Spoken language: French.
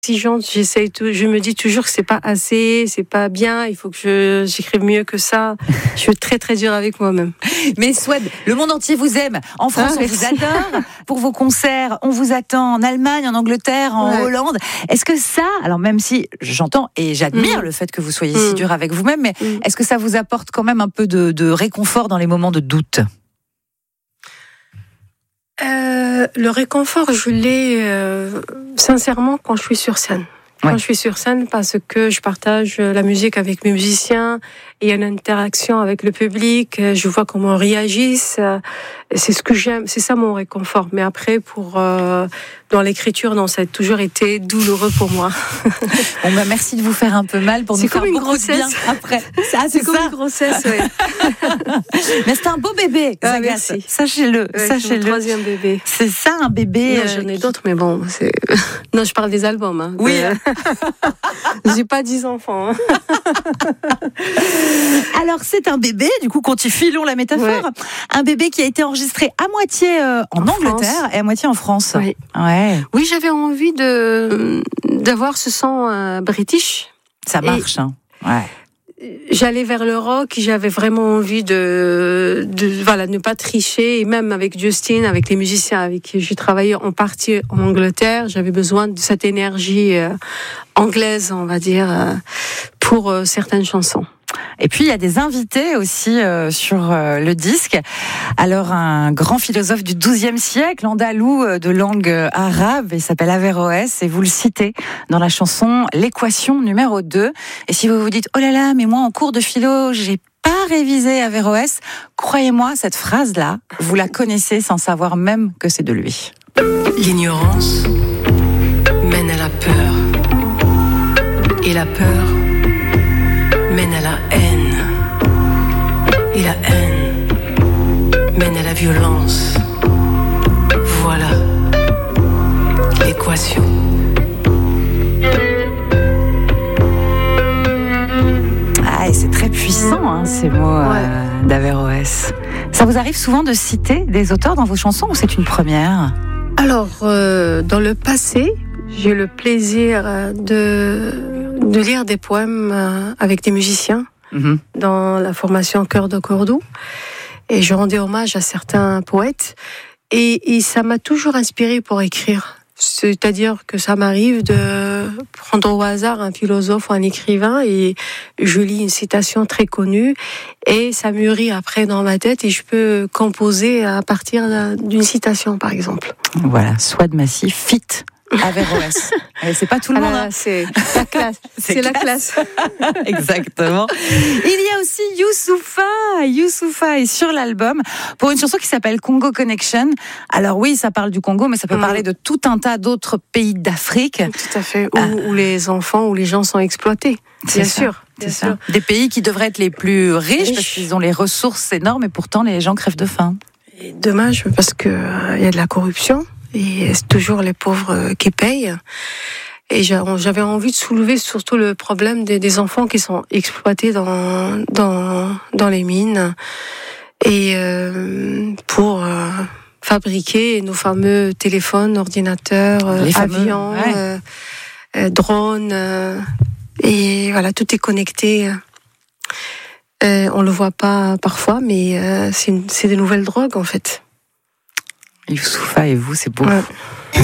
Exigeante, je me dis toujours que c'est pas assez, c'est pas bien, il faut que j'écrive mieux que ça. Je suis très très dure avec moi-même. Mais Souad, le monde entier vous aime. En France, on vous adore. Pour vos concerts, on vous attend en Allemagne, en Angleterre, en Hollande. Est-ce que ça, alors même si j'entends et j'admire le fait que vous soyez si dur avec vous-même, mais est-ce que ça vous apporte quand même un peu de réconfort dans les moments de doute ? Le réconfort, je l'ai sincèrement quand je suis sur scène. Quand je suis sur scène, parce que je partage la musique avec mes musiciens, et il y a une interaction avec le public, je vois comment on réagissent, c'est ce que j'aime, c'est ça mon réconfort. Mais après, dans l'écriture, non, ça a toujours été douloureux pour moi. Bon, merci de vous faire un peu mal pour nous faire beaucoup de bien après. C'est comme une grossesse, Mais c'est un beau bébé, merci. Sachez-le, sachez-le. C'est mon troisième bébé. C'est ça, un bébé. Non, j'en ai d'autres, mais bon, non, je parle des albums. Hein, oui. J'ai pas 10 enfants. Hein. Alors, c'est un bébé, du coup, filons la métaphore, un bébé qui a été enregistré à moitié en Angleterre France. Et à moitié en France. Oui, oui, j'avais envie d'avoir ce son british. Ça marche, hein. J'allais vers le rock, j'avais vraiment envie de ne pas tricher, et même avec Justin, avec les musiciens avec qui j'ai travaillé en partie en Angleterre, j'avais besoin de cette énergie anglaise, on va dire, pour certaines chansons. Et puis, il y a des invités aussi sur le disque. Alors, un grand philosophe du XIIe siècle, andalou de langue arabe, il s'appelle Averroès, et vous le citez dans la chanson L'équation numéro 2. Et si vous vous dites, oh là là, mais moi, en cours de philo, j'ai pas révisé Averroès, croyez-moi, cette phrase-là, vous la connaissez sans savoir même que c'est de lui. L'ignorance mène à la peur. Et la peur mène à la haine. Et la haine mène à la violence. Voilà l'équation. Et c'est très puissant, hein, ces mots d'Averroès. Ça vous arrive souvent de citer des auteurs dans vos chansons ou c'est une première ? Alors, dans le passé, j'ai eu le plaisir de lire des poèmes avec des musiciens dans la formation Cœur de Cordoue. Et je rendais hommage à certains poètes. Et ça m'a toujours inspirée pour écrire. C'est-à-dire que ça m'arrive de prendre au hasard un philosophe ou un écrivain et je lis une citation très connue et ça mûrit après dans ma tête et je peux composer à partir d'une citation, par exemple. Voilà, Souad Massy, fit Averroès. C'est pas tout le monde. C'est la classe. C'est la classe. Exactement. Il y a aussi Youssoupha. Youssoupha est sur l'album pour une chanson qui s'appelle Congo Connection. Alors oui, ça parle du Congo, mais ça peut parler de tout un tas d'autres pays d'Afrique. Tout à fait. Où les enfants, où les gens sont exploités. Bien sûr. Des pays qui devraient être les plus riches parce qu'ils ont les ressources énormes et pourtant les gens crèvent de faim. Et dommage parce que y a de la corruption. Et c'est toujours les pauvres qui payent. Et j'avais envie de soulever surtout le problème des enfants qui sont exploités dans les mines et pour fabriquer nos fameux téléphones, ordinateurs, avions, drones. Et voilà, tout est connecté. On le voit pas parfois, mais c'est des nouvelles drogues en fait. Youssoupha et vous, c'est beau.